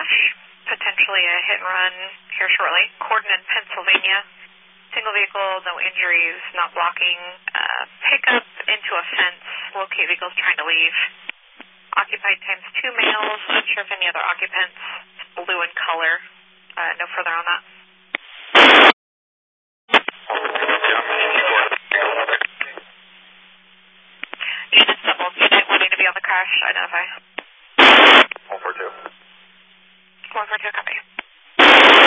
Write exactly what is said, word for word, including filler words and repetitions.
crash, potentially a hit and run here shortly. Corden, Pennsylvania. Single vehicle, no injuries, not blocking. Uh, pickup into a fence. Locate vehicles trying to leave. Occupied times two males. Not sure if any other occupants. Blue in color. Uh, no further on that. Units double. Unit wanting to be on the crash. Identify.